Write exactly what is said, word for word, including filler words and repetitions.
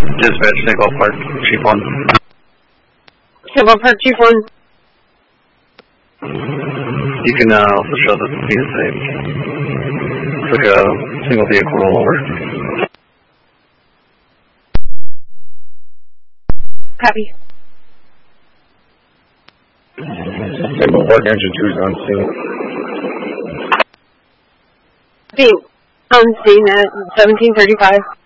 Dispatch, Nickel Park, Chief one. Nickel Park, Chief one. You can uh, also show the P S A. It's like a single vehicle rollover. Copy. Nickel Park, engine two is on scene. Being on scene at seventeen thirty-five.